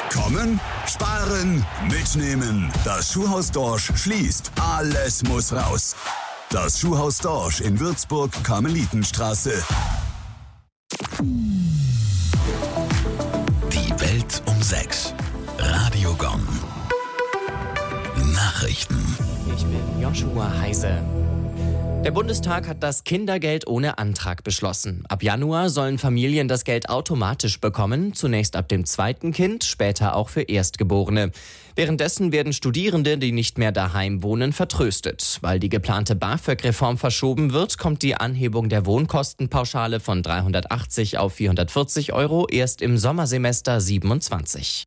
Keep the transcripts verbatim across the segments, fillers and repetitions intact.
Kommen, sparen, mitnehmen. Das Schuhhaus Dorsch schließt. Alles muss raus. Das Schuhhaus Dorsch in Würzburg-Karmelitenstraße. Die Welt um sechs. Radio Gong. Nachrichten. Ich bin Joshua Heise. Der Bundestag hat das Kindergeld ohne Antrag beschlossen. Ab Januar sollen Familien das Geld automatisch bekommen, zunächst ab dem zweiten Kind, später auch für Erstgeborene. Währenddessen werden Studierende, die nicht mehr daheim wohnen, vertröstet. Weil die geplante BAföG-Reform verschoben wird, kommt die Anhebung der Wohnkostenpauschale von dreihundertachtzig auf vierhundertvierzig Euro erst im Sommersemester siebenundzwanzig.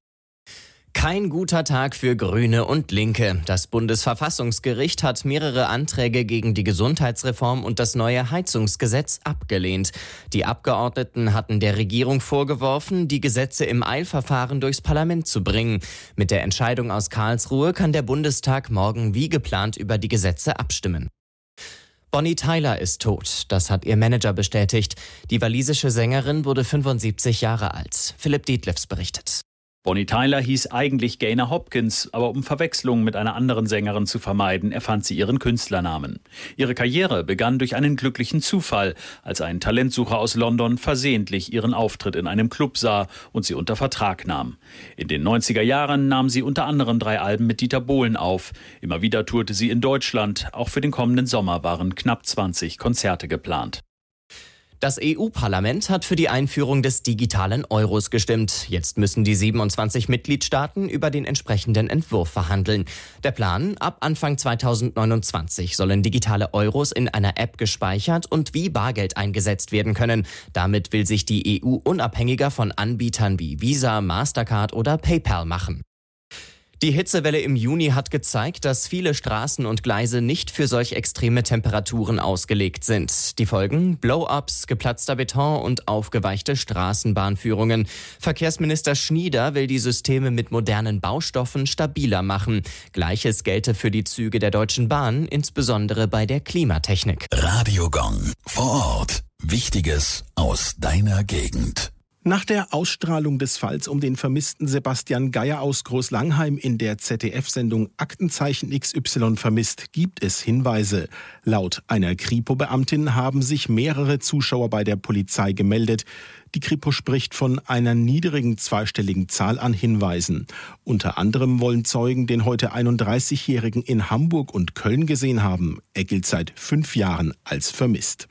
Kein guter Tag für Grüne und Linke. Das Bundesverfassungsgericht hat mehrere Anträge gegen die Gesundheitsreform und das neue Heizungsgesetz abgelehnt. Die Abgeordneten hatten der Regierung vorgeworfen, die Gesetze im Eilverfahren durchs Parlament zu bringen. Mit der Entscheidung aus Karlsruhe kann der Bundestag morgen wie geplant über die Gesetze abstimmen. Bonnie Tyler ist tot, das hat ihr Manager bestätigt. Die walisische Sängerin wurde fünfundsiebzig Jahre alt. Philipp Dietlefs berichtet. Bonnie Tyler hieß eigentlich Gaynor Hopkins, aber um Verwechslungen mit einer anderen Sängerin zu vermeiden, erfand sie ihren Künstlernamen. Ihre Karriere begann durch einen glücklichen Zufall, als ein Talentsucher aus London versehentlich ihren Auftritt in einem Club sah und sie unter Vertrag nahm. In den neunziger Jahren nahm sie unter anderem drei Alben mit Dieter Bohlen auf. Immer wieder tourte sie in Deutschland. Auch für den kommenden Sommer waren knapp zwanzig Konzerte geplant. Das E U-Parlament hat für die Einführung des digitalen Euros gestimmt. Jetzt müssen die siebenundzwanzig Mitgliedstaaten über den entsprechenden Entwurf verhandeln. Der Plan: ab Anfang zweitausendneunundzwanzig sollen digitale Euros in einer App gespeichert und wie Bargeld eingesetzt werden können. Damit will sich die E U unabhängiger von Anbietern wie Visa, Mastercard oder PayPal machen. Die Hitzewelle im Juni hat gezeigt, dass viele Straßen und Gleise nicht für solch extreme Temperaturen ausgelegt sind. Die Folgen: Blow-ups, geplatzter Beton und aufgeweichte Straßenbahnführungen. Verkehrsminister Schnieder will die Systeme mit modernen Baustoffen stabiler machen. Gleiches gelte für die Züge der Deutschen Bahn, insbesondere bei der Klimatechnik. Radio Gong. Vor Ort. Wichtiges aus deiner Gegend. Nach der Ausstrahlung des Falls um den vermissten Sebastian Geier aus Großlangheim in der Z D F-Sendung Aktenzeichen X Y vermisst gibt es Hinweise. Laut einer Kripo-Beamtin haben sich mehrere Zuschauer bei der Polizei gemeldet. Die Kripo spricht von einer niedrigen zweistelligen Zahl an Hinweisen. Unter anderem wollen Zeugen den heute einunddreißigjährigen in Hamburg und Köln gesehen haben. Er gilt seit fünf Jahren als vermisst.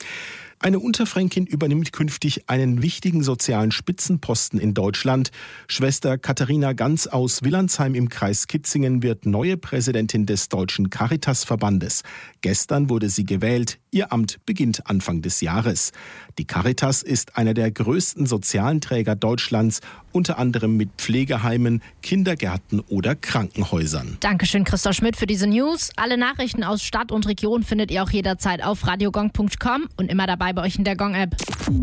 Eine Unterfränkin übernimmt künftig einen wichtigen sozialen Spitzenposten in Deutschland. Schwester Katharina Ganz aus Willandsheim im Kreis Kitzingen wird neue Präsidentin des Deutschen Caritas-Verbandes. Gestern wurde sie gewählt. Ihr Amt beginnt Anfang des Jahres. Die Caritas ist einer der größten sozialen Träger Deutschlands, unter anderem mit Pflegeheimen, Kindergärten oder Krankenhäusern. Dankeschön, Christoph Schmidt, für diese News. Alle Nachrichten aus Stadt und Region findet ihr auch jederzeit auf radiogong punkt com und immer dabei bei euch in der Gong-App.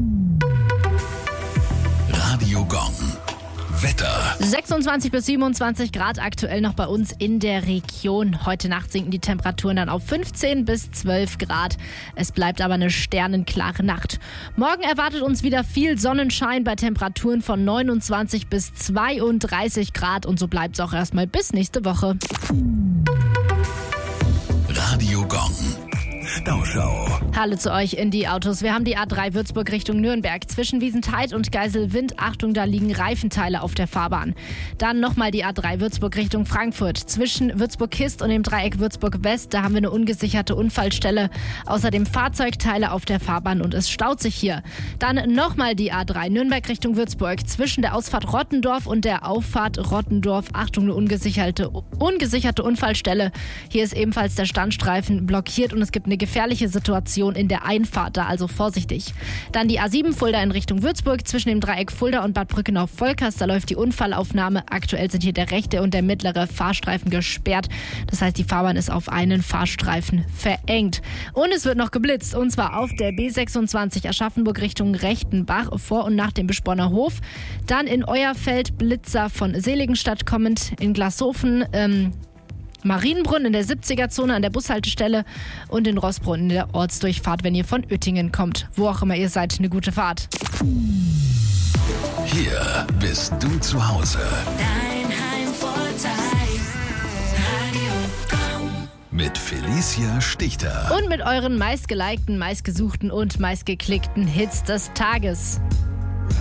Radio Gong. Wetter. sechsundzwanzig bis siebenundzwanzig Grad aktuell noch bei uns in der Region. Heute Nacht sinken die Temperaturen dann auf fünfzehn bis zwölf Grad. Es bleibt aber eine sternenklare Nacht. Morgen erwartet uns wieder viel Sonnenschein bei Temperaturen von neunundzwanzig bis zweiunddreißig Grad. Und so bleibt es auch erstmal bis nächste Woche. Radio Gong. Stauschau. Hallo zu euch in die Autos. Wir haben die A drei Würzburg Richtung Nürnberg. Zwischen Wiesentheid und Geiselwind, Achtung, da liegen Reifenteile auf der Fahrbahn. Dann nochmal die A drei Würzburg Richtung Frankfurt. Zwischen Würzburg-Kist und dem Dreieck Würzburg-West, da haben wir eine ungesicherte Unfallstelle. Außerdem Fahrzeugteile auf der Fahrbahn und es staut sich hier. Dann nochmal die A drei Nürnberg Richtung Würzburg. Zwischen der Ausfahrt Rottendorf und der Auffahrt Rottendorf, Achtung, eine ungesicherte, ungesicherte Unfallstelle. Hier ist ebenfalls der Standstreifen blockiert und es gibt eine gefährliche Situation in der Einfahrt, da also vorsichtig. Dann die A sieben Fulda in Richtung Würzburg, zwischen dem Dreieck Fulda und Bad Brückenau-Volkers, da läuft die Unfallaufnahme. Aktuell sind hier der rechte und der mittlere Fahrstreifen gesperrt. Das heißt, die Fahrbahn ist auf einen Fahrstreifen verengt. Und es wird noch geblitzt, und zwar auf der B sechsundzwanzig Aschaffenburg Richtung Rechtenbach, vor und nach dem Besporner Hof. Dann in Euerfeld Blitzer von Seligenstadt kommend, in Glashofen, ähm, Marienbrunn in der siebziger-Zone an der Bushaltestelle und in Rossbrunn in der Ortsdurchfahrt, wenn ihr von Uettingen kommt. Wo auch immer ihr seid, eine gute Fahrt. Hier bist du zu Hause. Dein Heimvorteil. Radio Kong. Mit Felicia Stichter. Und mit euren meistgelikten, meistgesuchten und meistgeklickten Hits des Tages.